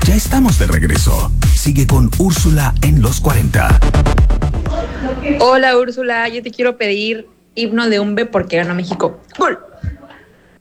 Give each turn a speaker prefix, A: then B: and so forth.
A: Ya estamos de regreso. Sigue con Úrsula en los 40.
B: Hola Úrsula, yo te quiero pedir himno de Umbe porque ganó México. ¡Gol!